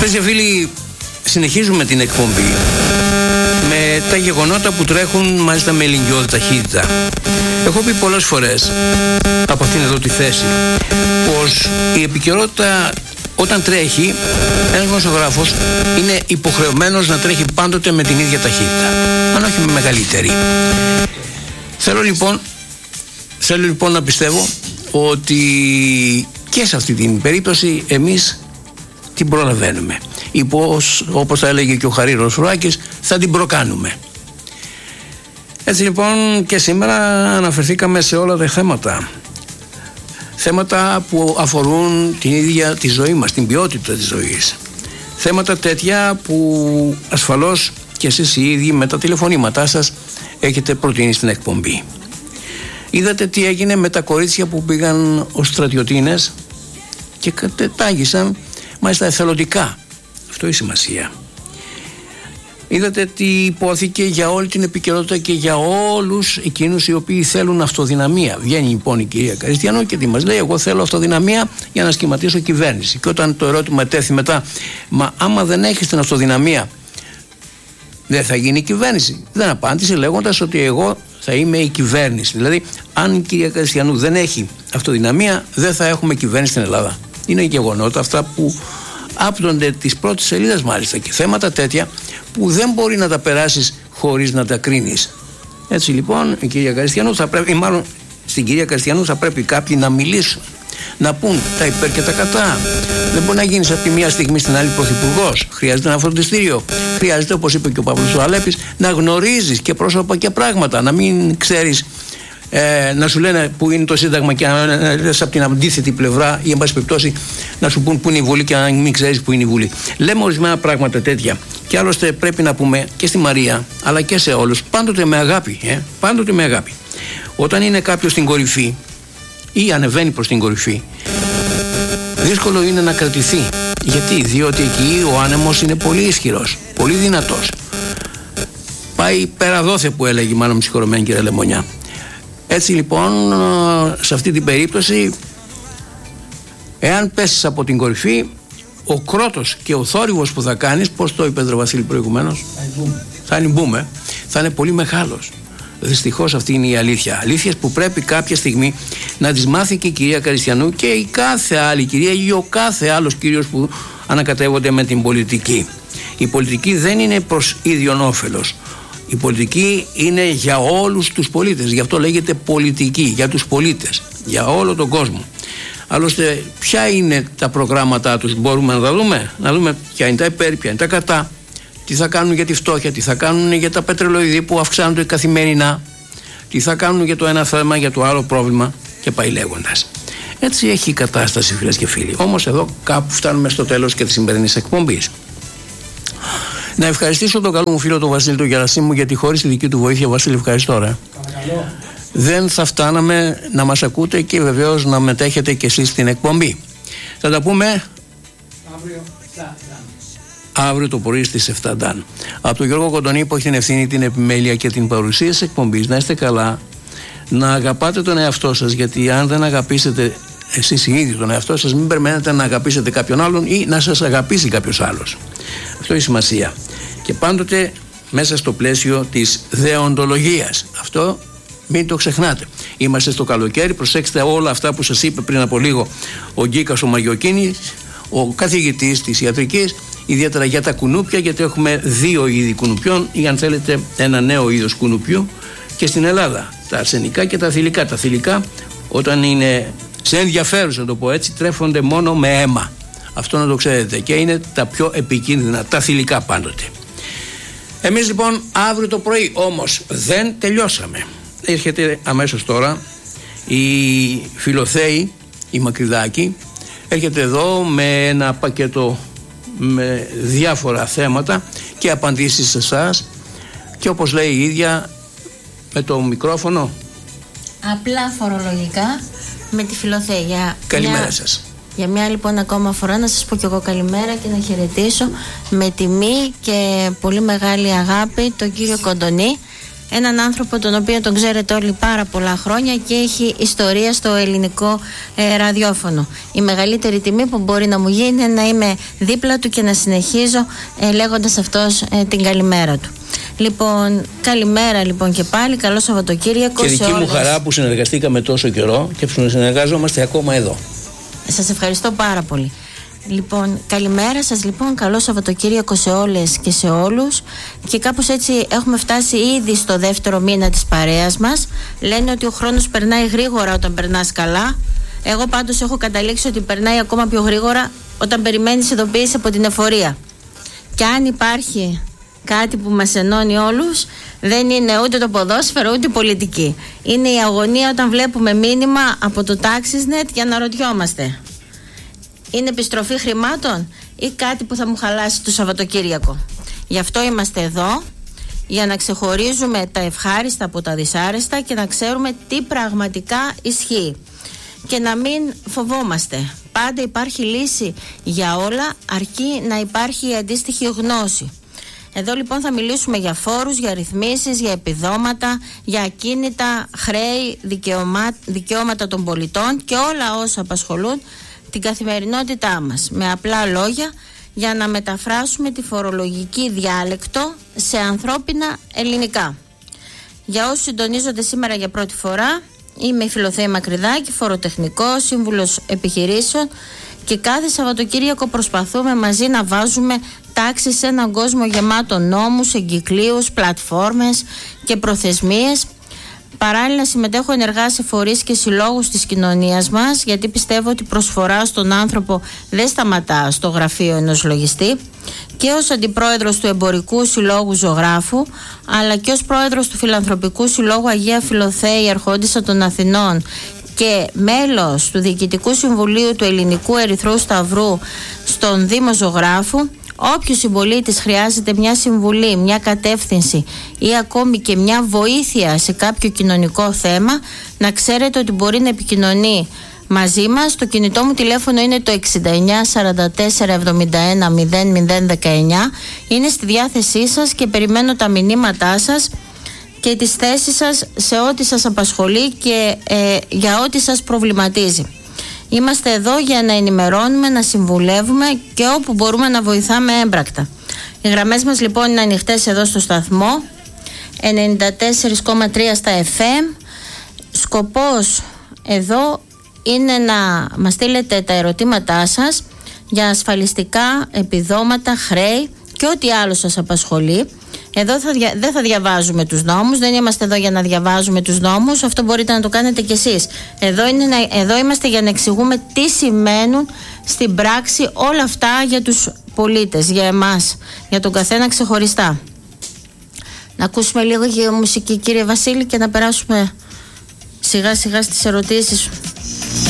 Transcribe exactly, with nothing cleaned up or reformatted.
Φίλες και φίλοι, συνεχίζουμε την εκπομπή με τα γεγονότα που τρέχουν μάλιστα με ηλικιώδη ταχύτητα. Έχω πει πολλές φορές από αυτήν εδώ τη θέση πως η επικαιρότητα όταν τρέχει, ένας δημοσιογράφος είναι υποχρεωμένος να τρέχει πάντοτε με την ίδια ταχύτητα, αν όχι με μεγαλύτερη. Θέλω λοιπόν, θέλω λοιπόν να πιστεύω ότι και σε αυτή την περίπτωση εμείς την προλαβαίνουμε. Ή πως, όπως θα έλεγε και ο Χαρίρος Φρουάκης, θα την προκάνουμε. Έτσι λοιπόν και σήμερα αναφερθήκαμε σε όλα τα θέματα. Θέματα που αφορούν την ίδια τη ζωή μας, την ποιότητα της ζωής. Θέματα τέτοια που ασφαλώς και εσείς οι ίδιοι με τα τηλεφωνήματά σας έχετε προτείνει στην εκπομπή. Είδατε τι έγινε με τα κορίτσια που πήγαν ως στρατιωτίνες και κατετάγησαν μάλιστα εθελοντικά. Αυτό η σημασία. Είδατε τι υπόθηκε για όλη την επικαιρότητα και για όλους εκείνους οι οποίοι θέλουν αυτοδυναμία. Βγαίνει λοιπόν η κυρία Καριστιανού και τι μας λέει: εγώ θέλω αυτοδυναμία για να σχηματίσω κυβέρνηση. Και όταν το ερώτημα τέθη μετά, μα άμα δεν έχεις την αυτοδυναμία, δεν θα γίνει κυβέρνηση. Δεν απάντησε λέγοντας ότι εγώ θα είμαι η κυβέρνηση. Δηλαδή, αν η κυρία Καριστιανού δεν έχει αυτοδυναμία, δεν θα έχουμε κυβέρνηση στην Ελλάδα. Είναι γεγονότα αυτά που άπτονται της πρώτης σελίδας μάλιστα και θέματα τέτοια που δεν μπορεί να τα περάσεις χωρίς να τα κρίνεις. Έτσι λοιπόν η κυρία Καριστιανού θα πρέπει, ή μάλλον στην κυρία Καριστιανού θα πρέπει κάποιοι να μιλήσουν, να πούν τα υπέρ και τα κατά. Δεν μπορεί να γίνεις από τη μία στιγμή στην άλλη πρωθυπουργός. Χρειάζεται ένα φροντιστήριο. Χρειάζεται, όπως είπε και ο Παύλος ο Αλέπης, να γνωρίζεις και πρόσωπα και πράγματα. Να μην ξέρεις, ε, να σου λένε που είναι το Σύνταγμα και να λες από την αντίθετη πλευρά ή εν πάση περιπτώσει να σου πούν που είναι η Βουλή και να μην ξέρεις που είναι η Βουλή. Λέμε ορισμένα πράγματα τέτοια. Και άλλωστε πρέπει να πούμε και στη Μαρία αλλά και σε όλους πάντοτε με αγάπη. Ε, πάντοτε με αγάπη. Όταν είναι κάποιος στην κορυφή ή ανεβαίνει προς την κορυφή, δύσκολο είναι να κρατηθεί. Γιατί? Διότι εκεί ο άνεμος είναι πολύ ισχυρός, πολύ δυνατός. Πάει πέρα δόθε που έλεγε μάλλον συγχωρεμένη κυρία Λεμονιά. Έτσι λοιπόν σε αυτή την περίπτωση, εάν πέσεις από την κορυφή, ο κρότος και ο θόρυβος που θα κάνεις, πώς το είπε ο Βασίλη προηγουμένως, θα λυμπούμε, θα είναι πολύ μεγάλος. Δυστυχώς αυτή είναι η αλήθεια. Αλήθειες που πρέπει κάποια στιγμή να τις μάθει και η κυρία Καριστιανού και η κάθε άλλη κυρία ή ο κάθε άλλος κύριος που ανακατεύονται με την πολιτική. Η πολιτική δεν είναι προς ίδιον όφελος. Η πολιτική είναι για όλους τους πολίτες. Γι' αυτό λέγεται πολιτική, για τους πολίτες, για όλο τον κόσμο. Άλλωστε, ποια είναι τα προγράμματά τους, μπορούμε να τα δούμε, να δούμε ποια είναι τα υπέρ, ποια είναι τα κατά, τι θα κάνουν για τη φτώχεια, τι θα κάνουν για τα πετρελοειδή που αυξάνονται καθημερινά, τι θα κάνουν για το ένα θέμα, για το άλλο πρόβλημα και πάει λέγοντας. Έτσι έχει η κατάσταση, φίλες και φίλοι. Όμως εδώ κάπου φτάνουμε στο τέλος και της σημερινής εκπομπής. Να ευχαριστήσω τον καλό μου φίλο τον Βασίλη τον Γερασίμου, γιατί χωρίς τη δική του βοήθεια, Βασίλη, ευχαριστώ ρε. Δεν θα φτάναμε να μας ακούτε και βεβαίως να μετέχετε και εσείς στην εκπομπή. Θα τα πούμε αύριο, αύριο το πρωί στις επτά Ντάν. Από τον Γιώργο Κοντονή που έχει την ευθύνη, την επιμέλεια και την παρουσία της εκπομπής. Να είστε καλά, να αγαπάτε τον εαυτό σας, γιατί αν δεν αγαπήσετε εσείς οι ίδιοι τον εαυτό σας, μην περιμένετε να αγαπήσετε κάποιον άλλον ή να σας αγαπήσει κάποιος άλλος. Αυτό έχει σημασία. Και πάντοτε μέσα στο πλαίσιο της δεοντολογίας. Αυτό μην το ξεχνάτε. Είμαστε στο καλοκαίρι, προσέξτε όλα αυτά που σας είπε πριν από λίγο ο Γκίκας ο Μαγιοκίνης, ο καθηγητής της ιατρικής, ιδιαίτερα για τα κουνούπια, γιατί έχουμε δύο είδη κουνουπιών ή αν θέλετε ένα νέο είδος κουνουπιού και στην Ελλάδα, τα αρσενικά και τα θηλυκά. Τα θηλυκά όταν είναι σε ενδιαφέρουσα, να το πω έτσι, τρέφονται μόνο με αίμα. Αυτό να το ξέρετε, και είναι τα πιο επικίνδυνα, τα θηλυκά πάντοτε. Εμείς λοιπόν αύριο το πρωί όμως δεν τελειώσαμε. Έρχεται αμέσως τώρα η Φιλοθέη, η Μακριδάκη, έρχεται εδώ με ένα πακέτο με διάφορα θέματα και απαντήσεις σε εσάς και όπως λέει η ίδια με το μικρόφωνο απλά φορολογικά με τη Φιλοθέη. Για καλημέρα μια... σας. Για μια λοιπόν ακόμα φορά να σας πω κι εγώ καλημέρα και να χαιρετήσω με τιμή και πολύ μεγάλη αγάπη τον κύριο Κοντονή, έναν άνθρωπο τον οποίο τον ξέρετε όλοι πάρα πολλά χρόνια και έχει ιστορία στο ελληνικό ε, ραδιόφωνο. Η μεγαλύτερη τιμή που μπορεί να μου γίνει είναι να είμαι δίπλα του και να συνεχίζω ε, λέγοντας αυτός ε, την καλημέρα του. Λοιπόν, καλημέρα λοιπόν και πάλι, καλό Σαββατοκύριακο. Και δική μου χαρά που συνεργαστήκαμε τόσο καιρό και που συνεργάζομαστε ακόμα εδώ. Σας ευχαριστώ πάρα πολύ. Λοιπόν, καλημέρα σας λοιπόν, καλό Σαββατοκύριακο σε όλες και σε όλους. Και κάπως έτσι έχουμε φτάσει ήδη στο δεύτερο μήνα της παρέας μας. Λένε ότι ο χρόνος περνάει γρήγορα όταν περνάς καλά. Εγώ πάντως έχω καταλήξει ότι περνάει ακόμα πιο γρήγορα όταν περιμένεις ειδοποίηση από την εφορία. Και αν υπάρχει κάτι που μας ενώνει όλους, δεν είναι ούτε το ποδόσφαιρο ούτε η πολιτική. Είναι η αγωνία όταν βλέπουμε μήνυμα από το TaxisNet και αναρωτιόμαστε: είναι επιστροφή χρημάτων ή κάτι που θα μου χαλάσει το Σαββατοκύριακο? Γι' αυτό είμαστε εδώ, για να ξεχωρίζουμε τα ευχάριστα από τα δυσάρεστα και να ξέρουμε τι πραγματικά ισχύει. Και να μην φοβόμαστε. Πάντα υπάρχει λύση για όλα, αρκεί να υπάρχει η αντίστοιχη γνώση. Εδώ λοιπόν θα μιλήσουμε για φόρους, για ρυθμίσεις, για επιδόματα, για ακίνητα, χρέη, δικαιωμά, δικαιώματα των πολιτών και όλα όσα απασχολούν την καθημερινότητά μας. Με απλά λόγια, για να μεταφράσουμε τη φορολογική διάλεκτο σε ανθρώπινα ελληνικά. Για όσους συντονίζονται σήμερα για πρώτη φορά, είμαι η Φιλοθέα Μακρυδάκη, φοροτεχνικός, σύμβουλος επιχειρήσεων, και κάθε Σαββατοκύριακο προσπαθούμε μαζί να βάζουμε τάξη σε έναν κόσμο γεμάτο νόμους, εγκυκλίους, πλατφόρμες και προθεσμίες. Παράλληλα συμμετέχω ενεργά σε φορείς και συλλόγους της κοινωνίας μας, γιατί πιστεύω ότι η προσφορά στον άνθρωπο δεν σταματά στο γραφείο ενός λογιστή, και ως αντιπρόεδρος του Εμπορικού Συλλόγου Ζωγράφου, αλλά και ως πρόεδρος του Φιλανθρωπικού Συλλόγου Αγία Φιλοθέη Αρχόντισσα των Αθηνών και μέλος του Διοικητικού Συμβουλίου του Ελληνικού Ερυθρού Σταυρού στον Δήμο Ζωγράφου. Όποιος συμπολίτης χρειάζεται μια συμβουλή, μια κατεύθυνση ή ακόμη και μια βοήθεια σε κάποιο κοινωνικό θέμα, να ξέρετε ότι μπορεί να επικοινωνεί μαζί μας. Το κινητό μου τηλέφωνο είναι το εξήντα εννιά σαράντα τέσσερα εβδομήντα ένα μηδέν μηδέν δεκαεννιά. Είναι στη διάθεσή σας και περιμένω τα μηνύματά σας και τις θέσεις σας σε ό,τι σας απασχολεί και ε, για ό,τι σας προβληματίζει. Είμαστε εδώ για να ενημερώνουμε, να συμβουλεύουμε και όπου μπορούμε να βοηθάμε έμπρακτα. Οι γραμμές μας λοιπόν είναι ανοιχτές εδώ στο σταθμό ενενήντα τέσσερα κόμμα τρία στα εφ εμ. Σκοπός εδώ είναι να μας στείλετε τα ερωτήματά σας για ασφαλιστικά, επιδόματα, χρέη και ό,τι άλλο σας απασχολεί. Εδώ θα δια... δεν θα διαβάζουμε τους νόμους, δεν είμαστε εδώ για να διαβάζουμε τους νόμους, αυτό μπορείτε να το κάνετε κι εσείς. Εδώ, είναι να... εδώ είμαστε για να εξηγούμε τι σημαίνουν στην πράξη όλα αυτά για τους πολίτες, για εμάς, για τον καθένα ξεχωριστά. Να ακούσουμε λίγο για μουσική, κύριε Βασίλη, και να περάσουμε σιγά σιγά στις ερωτήσεις.